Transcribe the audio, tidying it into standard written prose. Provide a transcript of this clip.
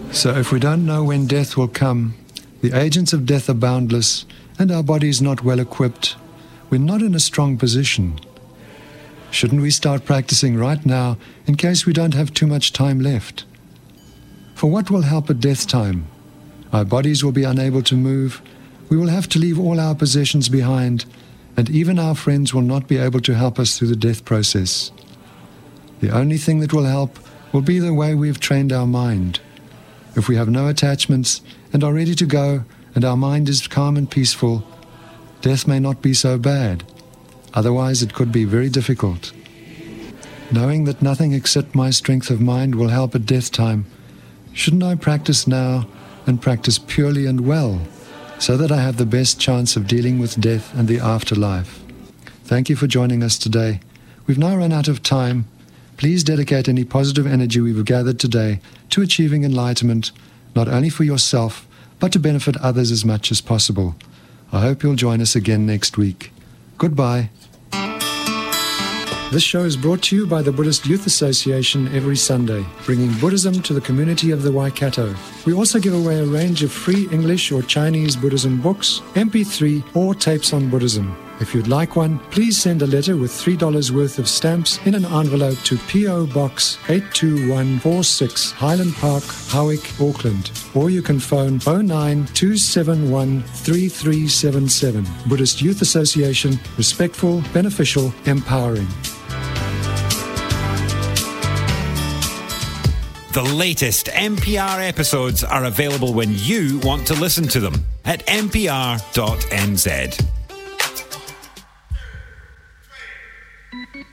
So if we don't know when death will come, the agents of death are boundless, and our body is not well equipped, we're not in a strong position. Shouldn't we start practicing right now in case we don't have too much time left? For what will help at death time? Our bodies will be unable to move, we will have to leave all our possessions behind, and even our friends will not be able to help us through the death process. The only thing that will help will be the way we've trained our mind. If we have no attachments and are ready to go, and our mind is calm and peaceful, death may not be so bad. Otherwise, it could be very difficult. Knowing that nothing except my strength of mind will help at death time, shouldn't I practice now and practice purely and well, so that I have the best chance of dealing with death and the afterlife? Thank you for joining us today. We've now run out of time. Please dedicate any positive energy we've gathered today to achieving enlightenment, not only for yourself, but to benefit others as much as possible. I hope you'll join us again next week. Goodbye. This show is brought to you by the Buddhist Youth Association every Sunday, bringing Buddhism to the community of the Waikato. We also give away a range of free English or Chinese Buddhism books, MP3, or tapes on Buddhism. If you'd like one, please send a letter with $3 worth of stamps in an envelope to P.O. Box 82146, Highland Park, Howick, Auckland. Or you can phone 09271 3377. Buddhist Youth Association, respectful, beneficial, empowering. The latest NPR episodes are available when you want to listen to them at npr.nz.